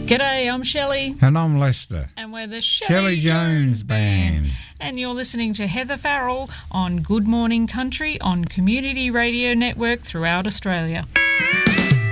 G'day, I'm Shelley. And I'm Lester. And we're the Shelley Jones Band. And you're listening to Heather Farrell on Good Morning Country on Community Radio Network throughout Australia.